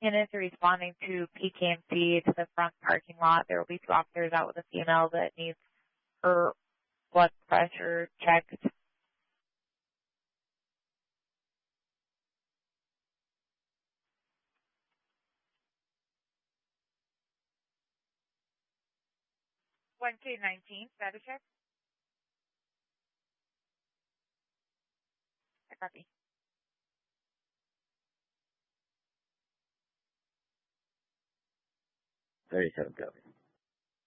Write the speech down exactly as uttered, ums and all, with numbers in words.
Attendants are responding to P K M C to the front parking lot. There will be two officers out with a female that needs her blood pressure checked. one K nineteen, status check. I copy. thirty-seven copy.